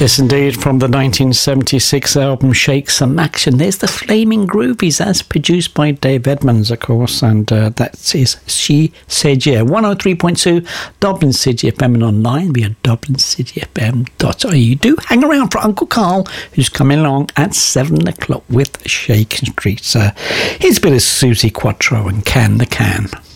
Yes, indeed, from the 1976 album Shake Some Action. There's the Flaming Groovies, as produced by Dave Edmunds, of course, and that is She Said Yeah. 103.2 Dublin City FM and online via dublincityfm.ie. Do hang around for Uncle Carl, who's coming along at 7 o'clock with Shakin' Street. Here's a bit of Susie Quattro and Can the Can.